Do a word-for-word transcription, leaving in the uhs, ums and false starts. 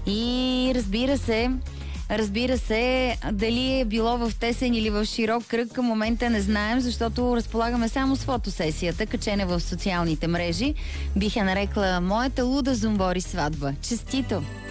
И разбира се, Разбира се, дали е било в тесен или в широк кръг, към момента не знаем, защото разполагаме само с фотосесията, качена в социалните мрежи. Бих я нарекла моята луда зумбори сватба. Честито!